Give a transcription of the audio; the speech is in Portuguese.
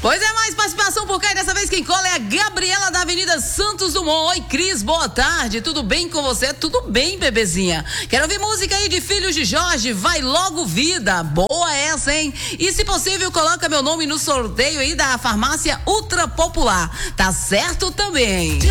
Pois é, mais participação por cá e dessa vez quem cola é a Gabriela da Avenida Santos Dumont. Oi, Cris, boa tarde, tudo bem com você? Tudo bem, bebezinha? Quero ouvir música aí de Filhos de Jorge, Vai Logo Vida, boa essa, hein? E se possível, coloca meu nome no sorteio aí da farmácia Ultra Popular, tá certo também.